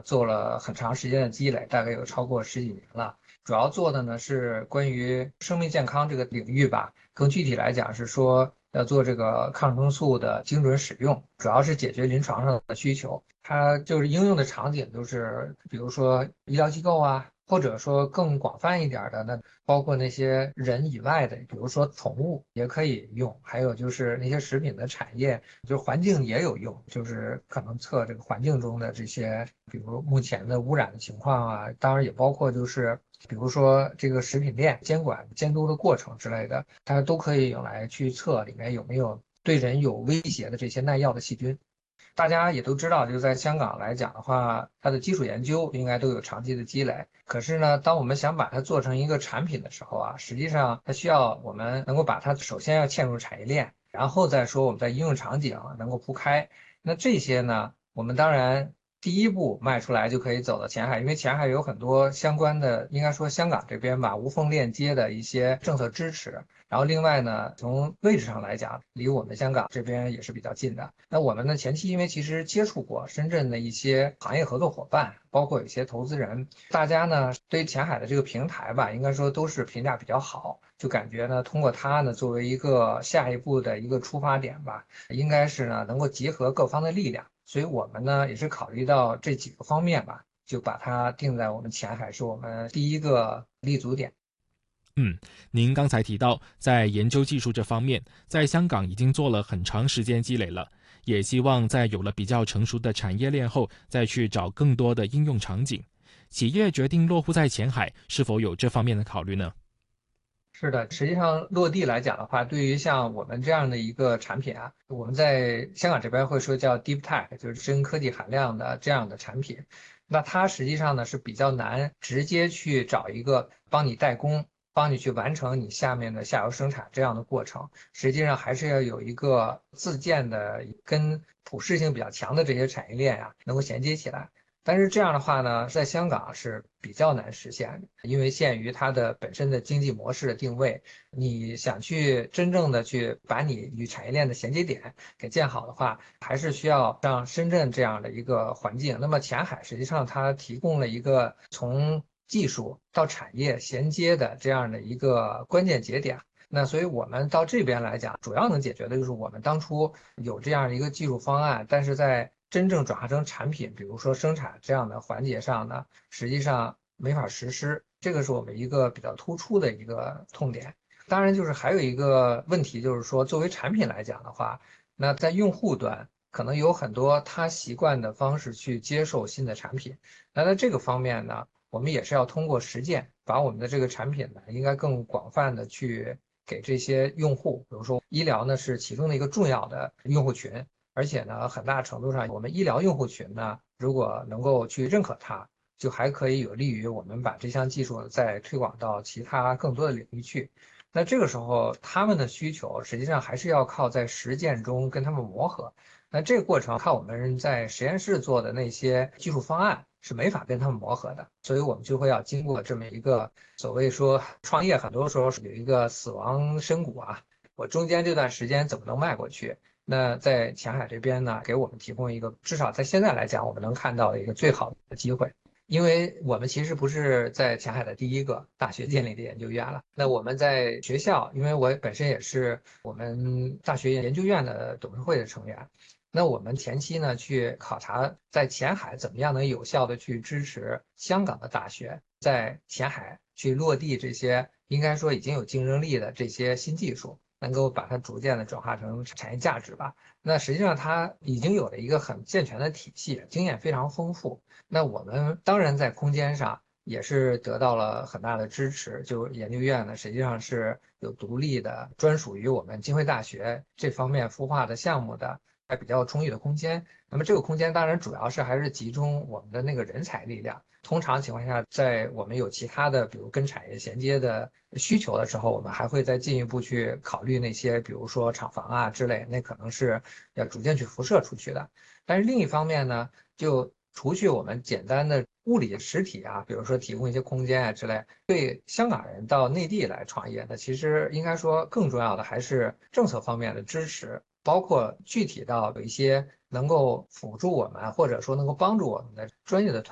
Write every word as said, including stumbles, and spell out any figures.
做了很长时间的积累，大概有超过十几年了。主要做的呢是关于生命健康这个领域吧，更具体来讲是说要做这个抗生素的精准使用，主要是解决临床上的需求。它就是应用的场景都是，比如说医疗机构啊，或者说更广泛一点儿的，那包括那些人以外的，比如说宠物也可以用，还有就是那些食品的产业，就是环境也有用，就是可能测这个环境中的这些，比如目前的污染的情况啊，当然也包括就是比如说这个食品链监管监督的过程之类的，它都可以用来去测里面有没有对人有威胁的这些耐药的细菌。大家也都知道，就在香港来讲的话，它的基础研究应该都有长期的积累。可是呢，当我们想把它做成一个产品的时候啊，实际上它需要我们能够把它首先要嵌入产业链，然后再说我们在应用场景能够铺开。那这些呢，我们当然第一步迈出来就可以走到前海，因为前海有很多相关的，应该说香港这边吧，无缝链接的一些政策支持。然后另外呢，从位置上来讲，离我们香港这边也是比较近的。那我们呢，前期因为其实接触过深圳的一些行业合作伙伴，包括有一些投资人，大家呢对前海的这个平台吧，应该说都是评价比较好，就感觉呢，通过它呢作为一个下一步的一个出发点吧，应该是呢能够结合各方的力量。所以我们呢也是考虑到这几个方面吧，就把它定在我们前海是我们第一个立足点。 嗯，您刚才提到，在研究技术这方面，在香港已经做了很长时间积累了，也希望在有了比较成熟的产业链后，再去找更多的应用场景。企业决定落户在前海，是否有这方面的考虑呢？ 是的，实际上落地来讲的话，对于像我们这样的一个产品啊，我们在香港这边会说叫 deep tech，就是深科技含量的这样的产品。那它实际上呢是比较难直接去找一个帮你代工，帮你去完成你下面的下游生产这样的过程。实际上还是要有一个自建的跟普适性比较强的这些产业链啊，能够衔接起来。但是这样的话呢，在香港是比较难实现的，因为限于它的本身的经济模式的定位，你想去真正的去把你与产业链的衔接点给建好的话，还是需要像深圳这样的一个环境。那么前海实际上它提供了一个从技术到产业衔接的这样的一个关键节点。那所以我们到这边来讲，主要能解决的就是我们当初有这样一个技术方案，但是在真正转化成产品，比如说生产这样的环节上呢，实际上没法实施，这个是我们一个比较突出的一个痛点。当然，就是还有一个问题，就是说作为产品来讲的话，那在用户端可能有很多他习惯的方式去接受新的产品，那在这个方面呢，我们也是要通过实践，把我们的这个产品呢，应该更广泛的去给这些用户，比如说医疗呢是其中的一个重要的用户群，而且呢，很大程度上我们医疗用户群呢，如果能够去认可它，就还可以有利于我们把这项技术再推广到其他更多的领域去。那这个时候，他们的需求实际上还是要靠在实践中跟他们磨合。那这个过程靠我们在实验室做的那些技术方案是没法跟他们磨合的，所以我们就会要经过这么一个所谓说创业，很多时候是有一个死亡深谷啊，我中间这段时间怎么能迈过去？那在前海这边呢，给我们提供一个至少在现在来讲，我们能看到的一个最好的机会。因为我们其实不是在前海的第一个大学建立的研究院了。那我们在学校，因为我本身也是我们大学研究院的董事会的成员，那我们前期呢去考察在前海怎么样能有效的去支持香港的大学在前海去落地这些应该说已经有竞争力的这些新技术，能够把它逐渐的转化成产业价值吧。那实际上它已经有了一个很健全的体系，经验非常丰富。那我们当然在空间上也是得到了很大的支持，就研究院呢实际上是有独立的专属于我们浸会大学这方面孵化的项目的，还比较充裕的空间。那么这个空间当然主要是还是集中我们的那个人才力量。通常情况下，在我们有其他的，比如跟产业衔接的需求的时候，我们还会再进一步去考虑那些，比如说厂房啊之类，那可能是要逐渐去辐射出去的。但是另一方面呢，就除去我们简单的物理实体啊，比如说提供一些空间啊之类，对香港人到内地来创业呢，其实应该说更重要的还是政策方面的支持，包括具体到有一些能够辅助我们，或者说能够帮助我们的专业的团。